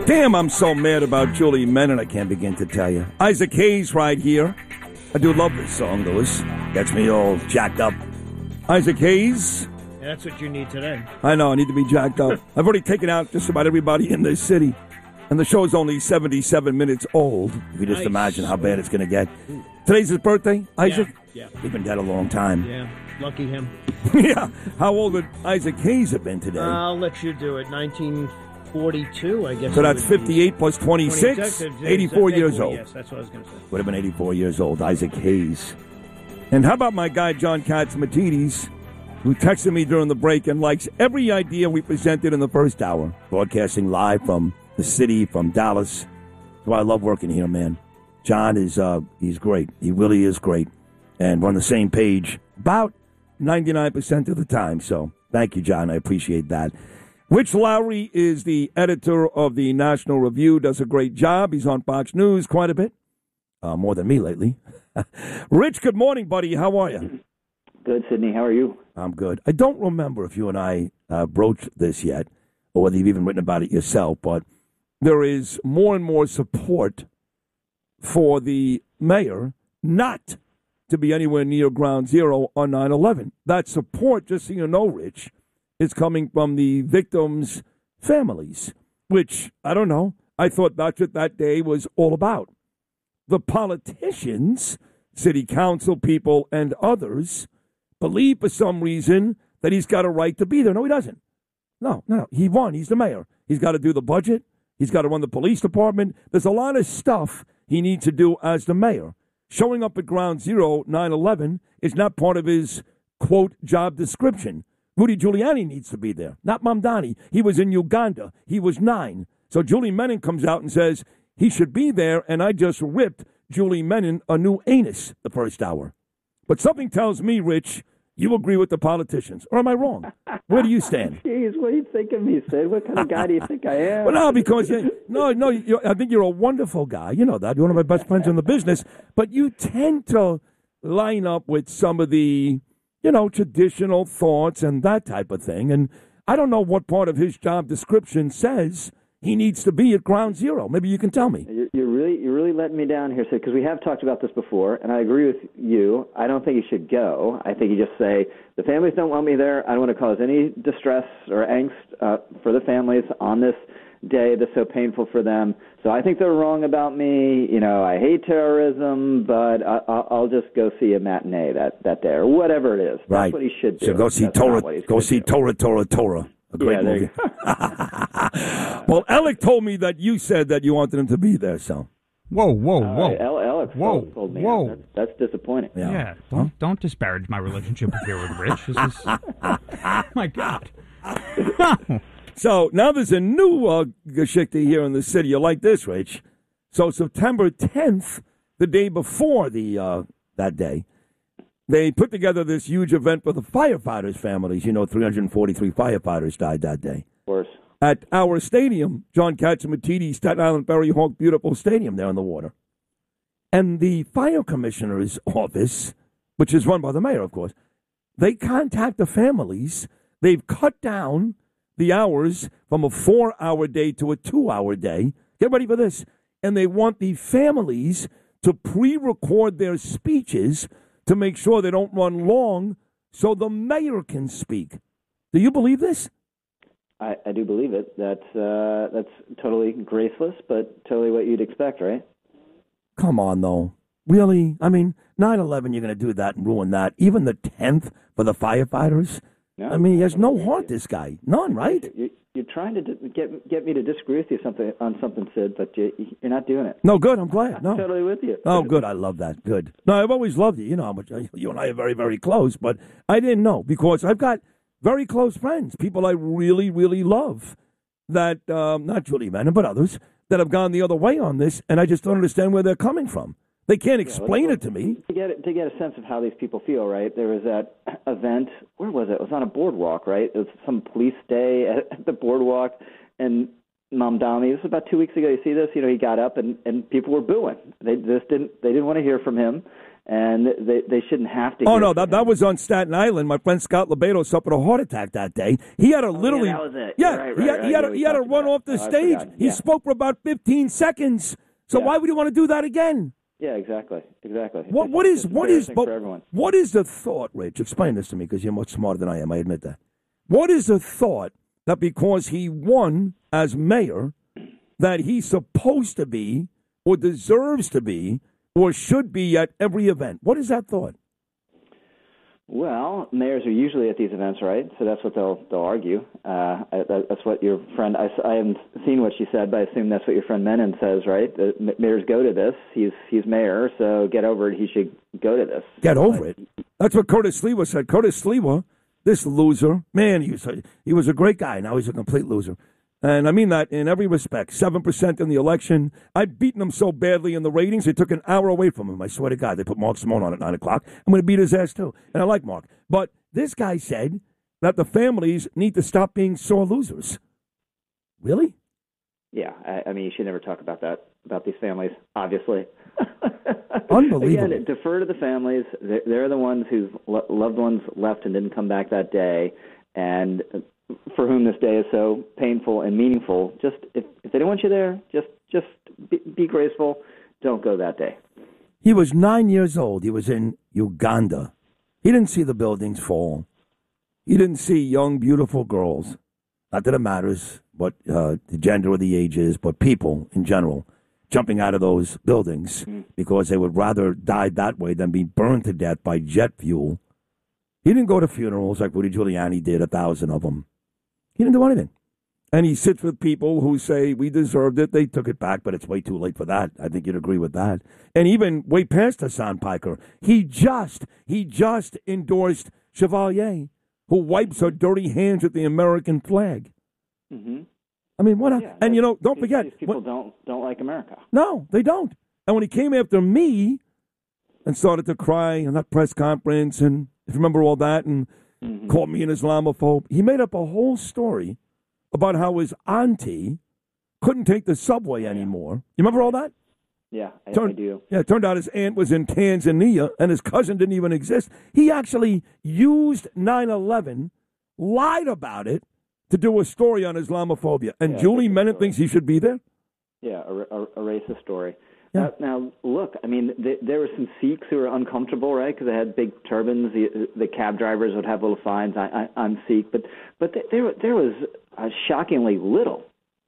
Damn, I'm so mad about Julie Menon, I can't begin to tell you. Isaac Hayes right here. I do love this song, Lewis. Gets me all jacked up. Isaac Hayes. Yeah, that's what you need today. I know, I need to be jacked up. I've already taken out just about everybody in this city. And the show's only 77 minutes old. You can just imagine how bad it's going to get. Today's his birthday, Isaac? Yeah. He's been dead a long time. Yeah, lucky him. Yeah. How old would Isaac Hayes have been today? I'll let you do it. 1942, I guess. So that's 58 plus 26, 84 years old. Yes, that's what I was going to say. Would have been 84 years old, Isaac Hayes. And how about my guy, John Katsimatidis, who texted me during the break and likes every idea we presented in the first hour, broadcasting live from the city, from Dallas. So I love working here, man. John is he's great. He really is great. And we're on the same page about 99% of the time. So thank you, John. I appreciate that. Rich Lowry is the editor of the National Review, does a great job. He's on Fox News quite a bit, more than me lately. Rich, good morning, buddy. How are you? Good, Sydney. How are you? I'm good. I don't remember if you and I broached this yet, or whether you've even written about it yourself, but there is more and more support for the mayor not to be anywhere near Ground Zero on 9/11. That support, just so you know, Rich, is coming from the victims' families, which, I don't know, I thought that's what that day was all about. The politicians, city council people, and others believe for some reason that he's got a right to be there. No, he doesn't. No. He won. He's the mayor. He's got to do the budget. He's got to run the police department. There's a lot of stuff he needs to do as the mayor. Showing up at Ground Zero 9/11 is not part of his, quote, job description. Rudy Giuliani needs to be there, not Mamdani. He was in Uganda. He was 9. So Julie Menon comes out and says he should be there, and I just ripped Julie Menon a new anus the first hour. But something tells me, Rich, you agree with the politicians. Or am I wrong? Where do you stand? Jeez, what do you think of me, Sid? What kind of guy do you think I am? Well, no, because I think you're a wonderful guy. You know that. You're one of my best friends in the business. But you tend to line up with some of the, traditional thoughts and that type of thing. And I don't know what part of his job description says he needs to be at Ground Zero. Maybe you can tell me. You're really letting me down here, Sid, because we have talked about this before, and I agree with you. I don't think he should go. I think you just say, the families don't want me there. I don't want to cause any distress or angst for the families on this day that's so painful for them. So I think they're wrong about me. I hate terrorism, but I'll just go see a matinee that day or whatever it is. That's right. What he should do. So go see Torah. Go see Torah. A great movie. Well, Alec told me that you said that you wanted him to be there, so. Whoa. Alex told me. That's disappointing. Yeah. Don't disparage my relationship here with Rich. This is, my God. So now there's a new Geschichte here in the city. You like this, Rich? So September 10th, the day before that day, they put together this huge event for the firefighters' families. 343 firefighters died that day. Of course. At our stadium, John Katsimatidis, Staten Island Ferry Hawk, beautiful stadium there on the water. And the fire commissioner's office, which is run by the mayor, of course, they contact the families. They've cut down the hours from a 4-hour day to a 2-hour day. Get ready for this. And they want the families to pre-record their speeches to make sure they don't run long so the mayor can speak. Do you believe this? I do believe it. That's totally graceless, but totally what you'd expect, right? Come on, though. Really? 9/11, you're going to do that and ruin that. Even the 10th for the firefighters? No. He has no heart, this guy. None, right? You're trying to get me to disagree with you on something, Sid, but you're not doing it. No, good. I'm glad. No. I'm totally with you. Oh, good. I love that. Good. No, I've always loved you. You know how much you and I are very, very close, but I didn't know because I've got very close friends, people I really, really love that, not Julie Menon, but others, that have gone the other way on this, and I just don't understand where they're coming from. They can't explain it to me. To get a sense of how these people feel, right? There was that event. Where was it? It was on a boardwalk, right? It was some police day at the boardwalk, and Mamdani. This was about 2 weeks ago. You see this? He got up and people were booing. They didn't want to hear from him, and they shouldn't have to. Oh no, that was on Staten Island. My friend Scott Lebedo suffered a heart attack that day. He had to literally. Yeah, that was it. Yeah, right. he had to run off the stage. He spoke for about 15 seconds. So why would you want to do that again? Yeah, exactly. What is the thought, Rich? Explain this to me, because you're much smarter than I am. I admit that. What is the thought that because he won as mayor, that he's supposed to be, or deserves to be, or should be at every event? What is that thought? Well, mayors are usually at these events, right? So that's what they'll argue. That's what your friend. I haven't seen what she said, but I assume that's what your friend Menon says, right? The mayors go to this. He's mayor, so get over it. He should go to this. Get over it. That's what Curtis Sliwa said. Curtis Sliwa, this loser, man, he was a great guy. Now he's a complete loser. And I mean that in every respect. 7% in the election. I've beaten him so badly in the ratings, they took an hour away from him. I swear to God, they put Mark Simone on at 9 o'clock. I'm going to beat his ass, too. And I like Mark. But this guy said that the families need to stop being sore losers. Really? Yeah. I mean, you should never talk about that, about these families, obviously. Unbelievable. Again, defer to the families. They're the ones whose loved ones left and didn't come back that day. And for whom this day is so painful and meaningful, just if they don't want you there, just be graceful. Don't go that day. He was 9 years old. He was in Uganda. He didn't see the buildings fall. He didn't see young, beautiful girls. Not that it matters what the gender or the age is, but people in general jumping out of those buildings because they would rather die that way than be burned to death by jet fuel. He didn't go to funerals like Rudy Giuliani did, 1,000 of them. He didn't do anything. And he sits with people who say, we deserved it. They took it back, but it's way too late for that. I think you'd agree with that. And even way past Hassan Piker, he just endorsed Chevalier, who wipes her dirty hands with the American flag. Mm-hmm. I mean, what? And, don't forget. These people don't like America. No, they don't. And when he came after me and started to cry in that press conference, and if you remember all that, and called me an Islamophobe, he made up a whole story about how his auntie couldn't take the subway anymore. You remember all that? Yeah, I do. Yeah, it turned out his aunt was in Tanzania, and his cousin didn't even exist. He actually used 9/11, lied about it, to do a story on Islamophobia. And Julie Menon thinks he should be there? Yeah, a racist story. Yeah. Now, look, I mean, there were some Sikhs who were uncomfortable, right, because they had big turbans. The cab drivers would have little signs, I'm Sikh. But there was shockingly little,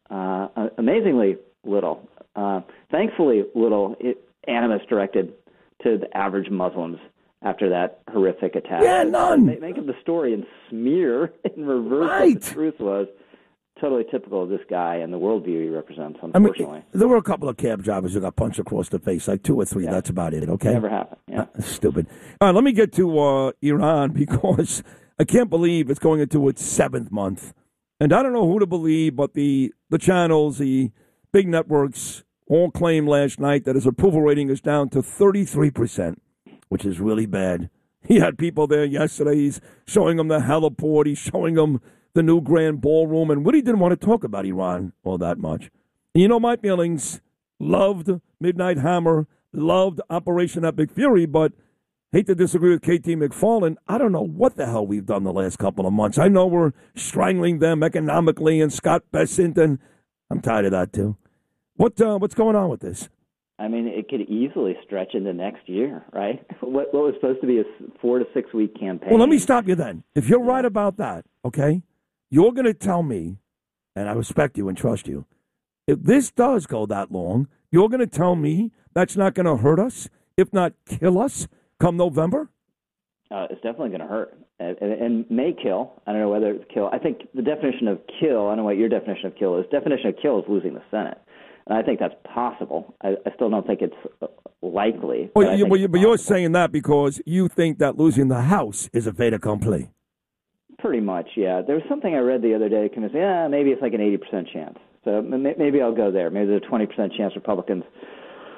amazingly little, thankfully little animus directed to the average Muslims after that horrific attack. Yeah, none. Make up the story and smear and reverse what the truth was. Totally typical of this guy and the worldview he represents, unfortunately. I mean, there were a couple of cab drivers who got punched across the face, like 2 or 3. Yeah. That's about it, okay? Never happened, yeah. Stupid. All right, let me get to Iran, because I can't believe it's going into its 7th month. And I don't know who to believe, but the channels, the big networks, all claimed last night that his approval rating is down to 33%, which is really bad. He had people there yesterday. He's showing them the heliport. He's showing them the new grand ballroom, and Woody didn't want to talk about Iran all that much. And you know my feelings. Loved Midnight Hammer, loved Operation Epic Fury, but hate to disagree with KT McFarland. I don't know what the hell we've done the last couple of months. I know we're strangling them economically, and Scott Bessent, and I'm tired of that too. What's going on with this? I mean, it could easily stretch into next year, right? What was supposed to be a 4 to 6 week campaign. Well, let me stop you then. If you're right about that, okay? You're going to tell me, and I respect you and trust you, if this does go that long, you're going to tell me that's not going to hurt us, if not kill us, come November? It's definitely going to hurt and may kill. I don't know whether it's kill. I think the definition of kill, I don't know what your definition of kill is. Definition of kill is losing the Senate. And I think that's possible. I still don't think it's likely. But you're saying that because you think that losing the House is a fait accompli. Pretty much, yeah. There was something I read the other day that convinced me, maybe it's like an 80% chance. So maybe I'll go there. Maybe there's a 20% chance Republicans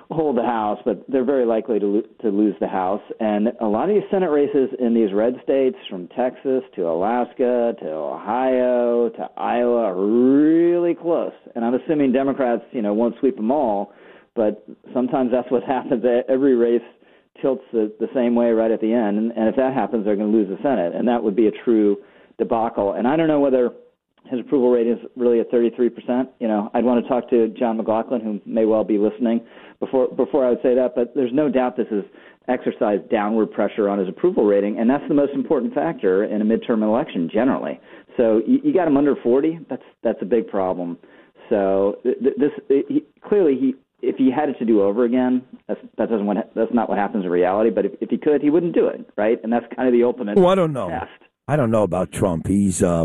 hold the House, but they're very likely to lose the House. And a lot of these Senate races in these red states, from Texas to Alaska to Ohio to Iowa, are really close. And I'm assuming Democrats, won't sweep them all, but sometimes that's what happens. Every race tilts the same way right at the end, and if that happens, they're going to lose the Senate, and that would be a true debacle. And I don't know whether his approval rating is really at 33%. I'd want to talk to John McLaughlin, who may well be listening, before I would say that, but there's no doubt this has exercised downward pressure on his approval rating, and that's the most important factor in a midterm election generally. So you got him under 40, that's a big problem. So clearly if he had it to do over again, that's not what happens in reality. But if he could, he wouldn't do it, right? And that's kind of the ultimate. Well, I don't know. Test. I don't know about Trump. He's not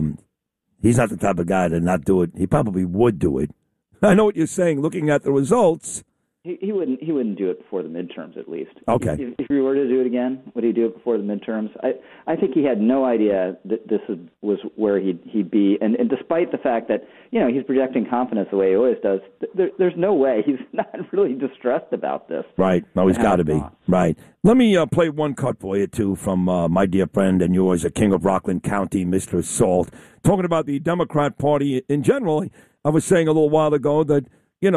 the type of guy to not do it. He probably would do it. I know what you're saying. Looking at the results, he wouldn't do it before the midterms, at least. Okay. If he were to do it again, would he do it before the midterms? I think he had no idea that this was where he'd be, and despite the fact that he's projecting confidence the way he always does, there's no way he's not really distressed about this. Right. No, he's got to be. Right. Let me play one cut for you, too, from my dear friend and yours, a king of Rockland County, Mr. Salt, talking about the Democrat Party in general. I was saying a little while ago that,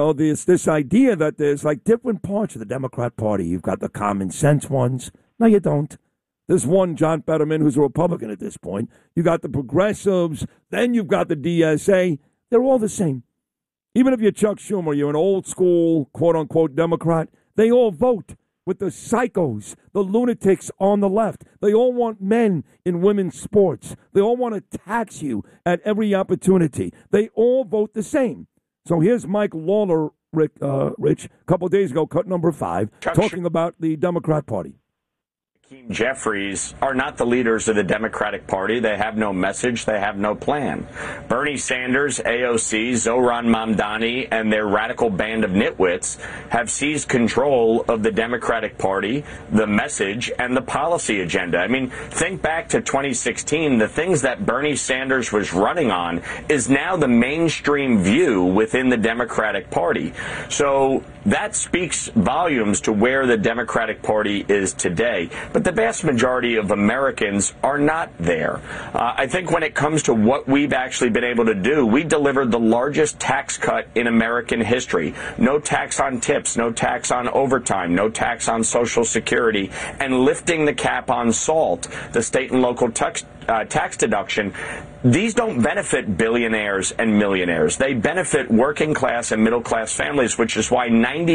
this idea that there's like different parts of the Democrat Party. You've got the common sense ones. No, you don't. There's one, John Fetterman, who's a Republican at this point. You got the progressives. Then you've got the DSA. They're all the same. Even if you're Chuck Schumer, you're an old school, quote unquote, Democrat, they all vote with the psychos, the lunatics on the left. They all want men in women's sports. They all want to tax you at every opportunity. They all vote the same. So here's Mike Lawler, Rich, a couple of days ago, cut number 5, talking about the Democrat Party. Hakeem Jeffries are not the leaders of the Democratic Party. They have no message. They have no plan. Bernie Sanders, AOC, Zohran Mamdani, and their radical band of nitwits have seized control of the Democratic Party, the message, and the policy agenda. I mean, think back to 2016. The things that Bernie Sanders was running on is now the mainstream view within the Democratic Party. So that speaks volumes to where the Democratic Party is today. But the vast majority of Americans are not there. I think when it comes to what we've actually been able to do, we delivered the largest tax cut in American history. No tax on tips, no tax on overtime, no tax on Social Security, and lifting the cap on SALT, the state and local tax deduction. These don't benefit billionaires and millionaires. They benefit working class and middle class families, which is why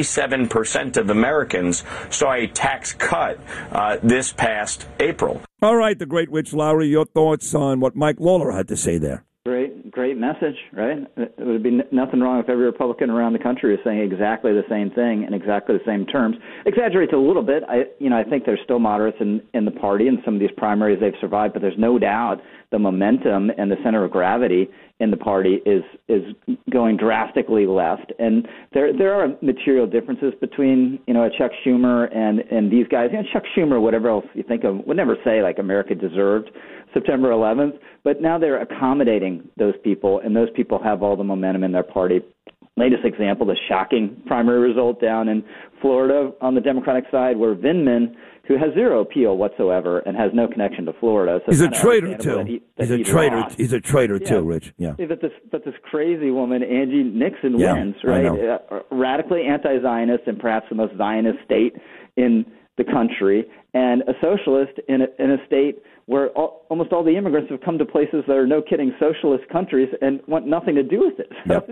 97% of Americans saw a tax cut this past April. All right, the great Rich Lowry, your thoughts on what Mike Lawler had to say there. Great message, right? It would be nothing wrong if every Republican around the country was saying exactly the same thing in exactly the same terms. Exaggerates a little bit. I think there's still moderates in the party, and some of these primaries they've survived, but there's no doubt the momentum and the center of gravity in the party is going drastically left. And there are material differences between, a Chuck Schumer and these guys. Chuck Schumer, whatever else you think of, would never say like America deserved September 11th, but now they're accommodating those people, and those people have all the momentum in their party. Latest example, the shocking primary result down in Florida on the Democratic side, where Vindman, who has zero appeal whatsoever and has no connection to Florida. So he's a traitor, too. He's a traitor, too, Rich. Yeah. But this crazy woman, Angie Nixon, wins, right? Radically anti-Zionist and perhaps the most Zionist state in the country, and a socialist in a state where almost all the immigrants have come to places that are, no kidding, socialist countries and want nothing to do with it. So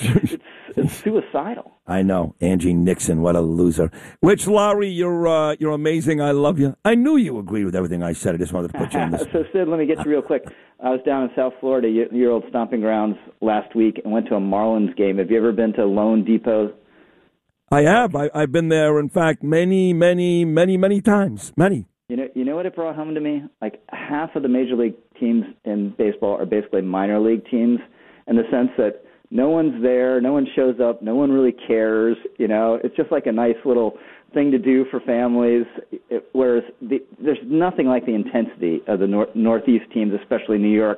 it's suicidal. I know. Angie Nixon, what a loser. Rich Lowry, you're amazing. I love you. I knew you agreed with everything I said. I just wanted to put you on this. So, Sid, let me get you real quick. I was down in South Florida, your old stomping grounds, last week, and went to a Marlins game. Have you ever been to Lone Depot? I have. I've been there, in fact, many, many, many, many times. Many. You know what it brought home to me? Like half of the major league teams in baseball are basically minor league teams, in the sense that no one's there, no one shows up, no one really cares. It's just like a nice little thing to do for families. Whereas there's nothing like the intensity of the Northeast teams, especially New York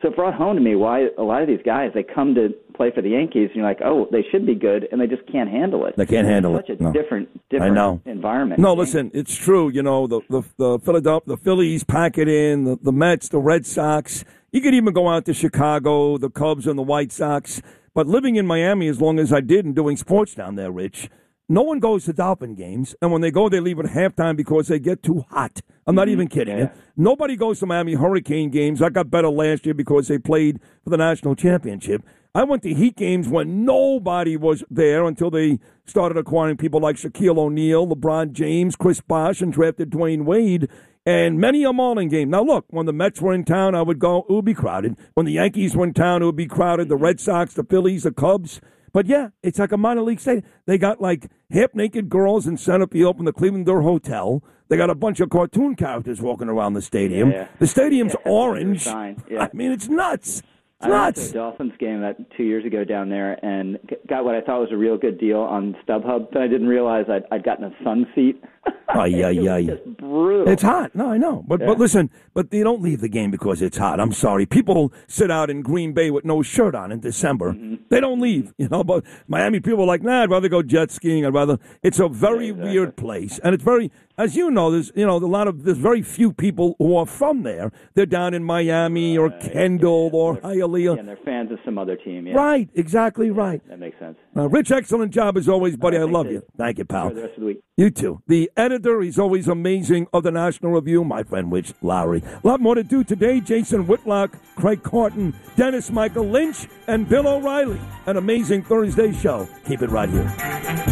So it brought home to me why a lot of these guys, they come to play for the Yankees, and you're like, oh, they should be good, and they just can't handle it. They can't handle it's it. Such a different I know. environment. No, listen, it's true. You know, the Philadelphia, the Phillies pack it in, the Mets, the Red Sox. You could even go out to Chicago, the Cubs and the White Sox. But living in Miami as long as I did and doing sports down there, Rich, no one goes to Dolphin games, and when they go, they leave at halftime because they get too hot. I'm not even kidding you. Nobody goes to Miami Hurricane games. I got better last year because they played for the national championship. I went to Heat games when nobody was there until they started acquiring people like Shaquille O'Neal, LeBron James, Chris Bosh, and drafted Dwayne Wade, and many a Marlin game. Now, look, when the Mets were in town, I would go. It would be crowded. When the Yankees were in town, it would be crowded. The Red Sox, the Phillies, the Cubs. But, yeah, it's like a minor league stadium. They got, like, half-naked girls in center field from the Cleveland Door Hotel. They got a bunch of cartoon characters walking around the stadium. Yeah. The stadium's orange. Yeah. I mean, it's nuts. It's I went nuts. to a Dolphins game 2 years ago down there and got what I thought was a real good deal on StubHub. Then I didn't realize I'd gotten a sun seat. It was just brutal. It's hot. No, I know. But listen, but you don't leave the game because it's hot. I'm sorry. People sit out in Green Bay with no shirt on in December. They don't leave. You know, but Miami people are like, nah, I'd rather go jet skiing. It's a very weird place. And it's very, as you know, there's very few people who are from there. They're down in Miami or Kendall or Hialeah. Yeah, and they're fans of some other team. Yeah. Right. Exactly right. That makes sense. Rich, excellent job as always, buddy. I love Dave. you. Thank you, pal. Enjoy the rest of the week. You too. The editor, he's always amazing, of the National Review, my friend Rich Lowry. A lot more to do today. Jason Whitlock, Craig Carton, Dennis Michael Lynch, and Bill O'Reilly. An amazing Thursday show. Keep it right here.